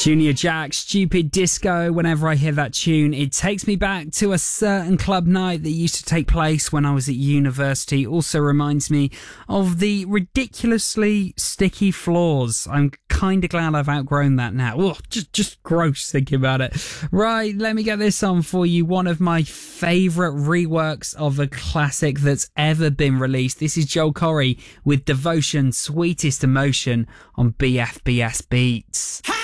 Junior Jack, Stupid Disco. Whenever I hear that tune, it takes me back to a certain club night that used to take place when I was at university. Also reminds me of the ridiculously sticky floors. I'm kind of glad I've outgrown that now. Oh, just gross thinking about it. Right, let me get this on for you. One of my favourite reworks of a classic that's ever been released. This is Joel Corry with Devotion, Sweetest Emotion on BFBS Beats.